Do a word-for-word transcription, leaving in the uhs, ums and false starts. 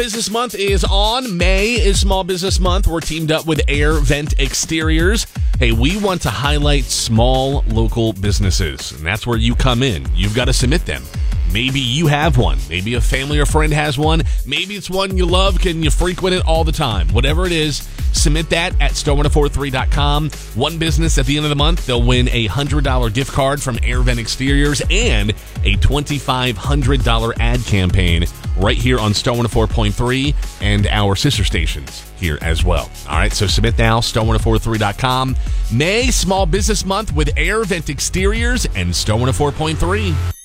Business Month is on. May is Small Business Month. We're teamed up with Air Vent Exteriors. Hey, we want to highlight small local businesses, and that's where you come in. You've got to submit them. Maybe you have one. Maybe a family or friend has one. Maybe it's one you love. Can you frequent it all the time? Whatever it is, submit that at star one oh four three dot com. One business at the end of the month, they'll win a one hundred dollars gift card from Air Vent Exteriors and a twenty-five hundred dollars ad campaign right here on Star one oh four point three and our sister stations here as well. All right, so submit now, star one oh four three dot com. May Small Business Month with Air Vent Exteriors and Star one oh four point three.